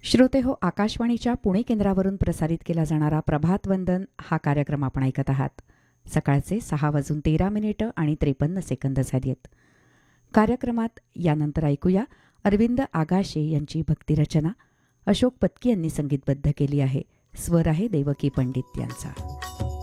श्रोते हो, आकाशवाणीच्या पुणे केंद्रावरून प्रसारित केला जाणारा प्रभात वंदन हा कार्यक्रम आपण ऐकत आहात. सकाळचे 6:13 आणि 53 सेकंद झालीत. कार्यक्रमात यानंतर ऐकूया अरविंद आगाशे यांची भक्तिरचना. अशोक पत्की यांनी संगीतबद्ध केली आहे. स्वर आहे देवकी पंडित यांचा.